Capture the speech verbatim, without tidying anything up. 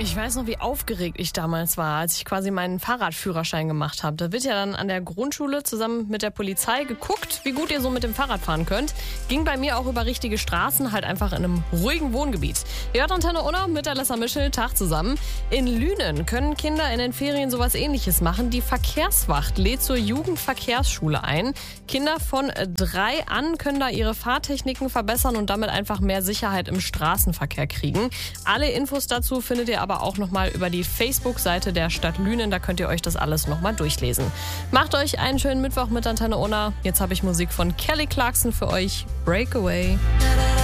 Ich weiß noch, wie aufgeregt ich damals war, als ich quasi meinen Fahrradführerschein gemacht habe. Da wird ja dann an der Grundschule zusammen mit der Polizei geguckt, wie gut ihr so mit dem Fahrrad fahren könnt. Ging bei mir auch über richtige Straßen, halt einfach in einem ruhigen Wohngebiet. Ihr hört Antenne Unna mit Alessa Mischel, Tag zusammen. In Lünen können Kinder in den Ferien sowas Ähnliches machen. Die Verkehrswacht lädt zur Jugendverkehrsschule ein. Kinder von drei an können da ihre Fahrtechniken verbessern und damit einfach mehr Sicherheit im Straßenverkehr kriegen. Alle Infos dazu findet ihr aber auch nochmal über die Facebook-Seite der Stadt Lünen. Da könnt ihr euch das alles nochmal durchlesen. Macht euch einen schönen Mittwoch mit Antenne Unna. Jetzt habe ich Musik von Kelly Clarkson für euch. Breakaway.